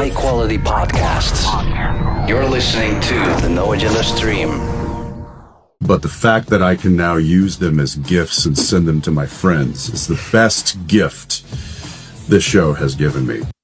high-quality podcasts. You're listening to the No Agenda Stream. But the fact that I can now use them as gifts and send them to my friends is the best gift this show has given me.